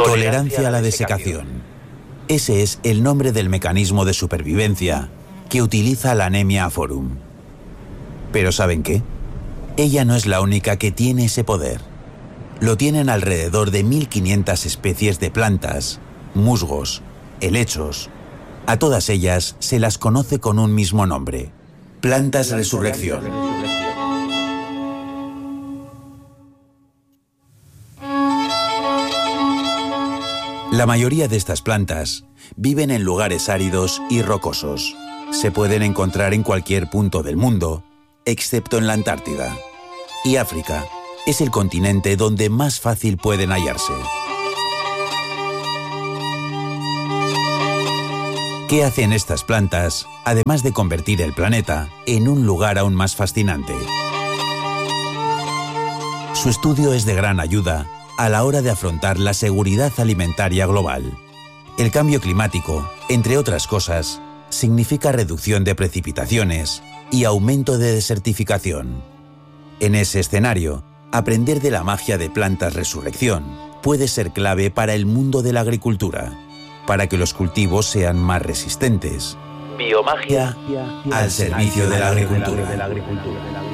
Tolerancia a la desecación. Ese es el nombre del mecanismo de supervivencia que utiliza la Anemia aforum. Pero ¿saben qué? Ella no es la única que tiene ese poder. Lo tienen alrededor de 1500 especies de plantas, musgos, helechos. A todas ellas se las conoce con un mismo nombre: plantas resurrección. La mayoría de estas plantas viven en lugares áridos y rocosos. Se pueden encontrar en cualquier punto del mundo, excepto en la Antártida. Y África es el continente donde más fácil pueden hallarse. ¿Qué hacen estas plantas, además de convertir el planeta en un lugar aún más fascinante? Su estudio es de gran ayuda a la hora de afrontar la seguridad alimentaria global. El cambio climático, entre otras cosas, significa reducción de precipitaciones y aumento de desertificación. En ese escenario, aprender de la magia de plantas resurrección puede ser clave para el mundo de la agricultura, para que los cultivos sean más resistentes. Biomagia Al servicio de la agricultura.